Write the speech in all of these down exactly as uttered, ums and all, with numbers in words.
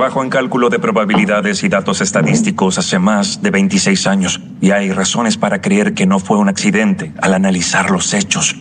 Trabajo en cálculo de probabilidades y datos estadísticos hace más de veintiséis años, y hay razones para creer que no fue un accidente al analizar los hechos.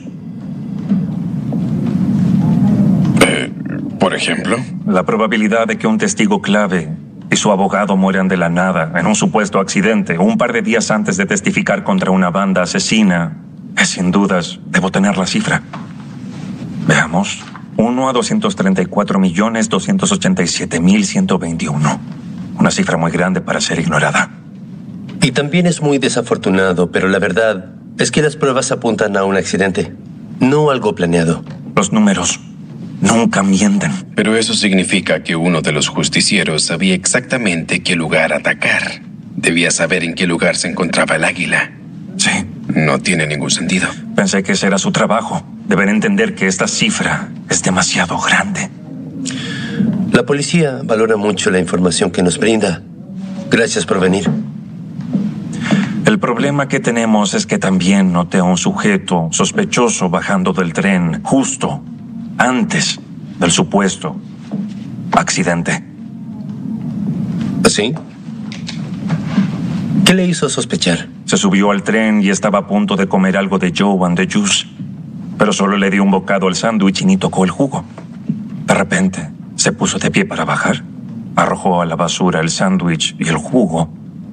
Eh, ¿Por ejemplo? La probabilidad de que un testigo clave y su abogado mueran de la nada en un supuesto accidente un par de días antes de testificar contra una banda asesina es sin dudas, debo tener la cifra. Veamos. uno a doscientos treinta y cuatro millones doscientos ochenta y siete mil ciento veintiuno. Una cifra muy grande para ser ignorada. Y también es muy desafortunado, pero la verdad es que las pruebas apuntan a un accidente, no algo planeado. Los números nunca mienten. Pero eso significa que uno de los justicieros sabía exactamente qué lugar atacar. Debía saber en qué lugar se encontraba el águila. Sí. No tiene ningún sentido. Pensé que ese era su trabajo. Deben entender que esta cifra es demasiado grande. La policía valora mucho la información que nos brinda. Gracias por venir. El problema que tenemos es que también noté a un sujeto sospechoso bajando del tren justo antes del supuesto accidente. ¿Sí? ¿Qué le hizo sospechar? Se subió al tren y estaba a punto de comer algo de Joe and the Juice, pero solo le dio un bocado al sándwich y ni tocó el jugo. De repente, se puso de pie para bajar, arrojó a la basura el sándwich y el jugo